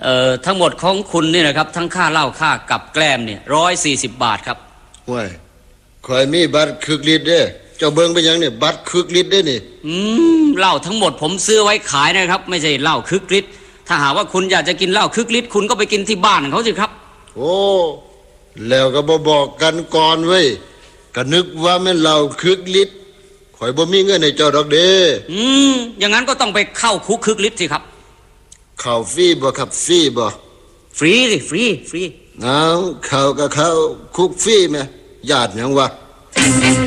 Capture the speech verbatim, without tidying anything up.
อ่อทั้งหมดของคุณนี่นะครับทั้งค่าเหล้าค่ากับแกล้มเนี่ยร้อยสี่สิบบาทครับว้ายข่อยมีบัตรคึกฤทธิ์เด้เจ้าเบิ่งไปยังเนี่ยบัตรคึกฤทธิ์เด้นี่อืมเหล้าทั้งหมดผมซื้อไว้ขายนะครับไม่ใช่เหล้าคึกฤทธิ์ถ้าหากว่าคุณอยากจะกินเหล้าคึกฤทธิ์คุณก็ไปกินที่บ้านเขาสิครับโอ้แล้วก็บ่บอกกันก่อนเว้ยก็นึกว่าแม่นเหล้าคึกฤทธิ์ข่อยบ่มีเงินให้เจ้าดอกเด้อืมอย่างนั้นก็ต้องไปเข้าคุกคึกฤทธิ์สิครับเข้าฟรีบ่ครับฟรีบ่ฟรีสิฟรีฟรีเอาเข้าก็เข้าคุกฟรีแม่ญาติหยังวะ